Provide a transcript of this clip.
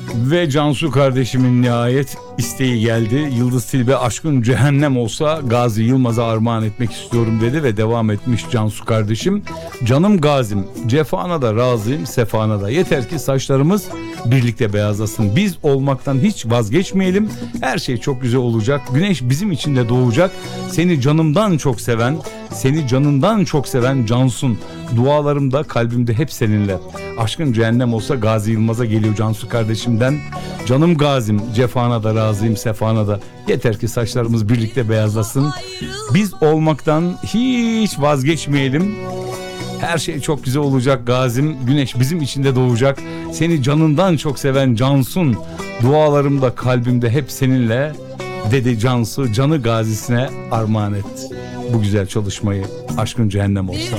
Ve Cansu kardeşimin nihayet isteği geldi. Yıldız Tilbe aşkın cehennem olsa Gazi Yılmaz'a armağan etmek istiyorum dedi ve devam etmiş Cansu kardeşim. Canım Gazim, cefana da razıyım, sefana da. Yeter ki saçlarımız birlikte beyazlasın. Biz olmaktan hiç vazgeçmeyelim. Her şey çok güzel olacak. Güneş bizim için de doğacak. Seni canımdan çok seven, seni canından çok seven Cansun. Dualarımda, kalbimde hep seninle. Aşkın cehennem olsa Gazi Yılmaz'a geliyor Cansu kardeşimden. Canım Gazim, cefana da razıyım, sefana da. Yeter ki saçlarımız birlikte beyazlasın. Biz olmaktan hiç vazgeçmeyelim. Her şey çok güzel olacak Gazim. Güneş bizim için de doğacak. Seni canından çok seven Cansun. Dualarımda, kalbimde hep seninle. Dedi Cansu, canı gazisine armağan et bu güzel çalışmayı. Aşkın cehennem olsa.